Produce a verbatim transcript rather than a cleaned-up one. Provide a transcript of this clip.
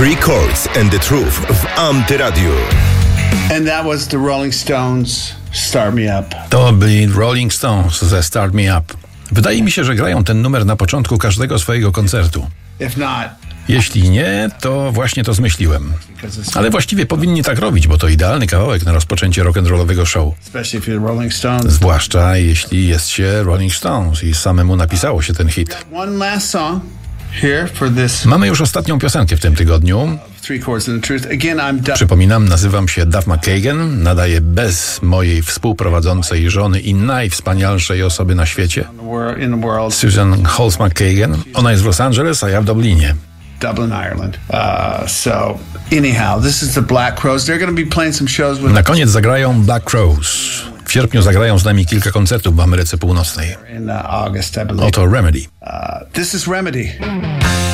Three Chords and the Truth w Antyradiu. And that was the Rolling Stones, Start Me Up. To byli Rolling Stones ze Start Me Up. Wydaje mi się, że grają ten numer na początku każdego swojego koncertu. If not, Jeśli nie, to właśnie to zmyśliłem. Ale właściwie powinni tak robić, bo to idealny kawałek na rozpoczęcie rock'n'rollowego show. especially if you're Rolling Stones. Zwłaszcza jeśli jest się Rolling Stones i samemu napisało się ten hit. One last song here for this Mamy już ostatnią piosenkę w tym tygodniu. Three Chords and the Truth. Again, I'm Doug. Przypominam, nazywam się Duff McKagan, nadaję bez mojej współprowadzącej żony i najwspanialszej osoby na świecie, in the wor- in the world, Susan Halls McKagan. Ona jest w Los Angeles, a ja w Dublinie. Dublin, Ireland. Uh, so anyhow, this is the Black Crowes. They're going to be playing some shows with Na koniec zagrają Black Crowes. W sierpniu zagrają z nami kilka koncertów w Ameryce Północnej. in uh, August, I believe. Oto Remedy. Uh, this is Remedy.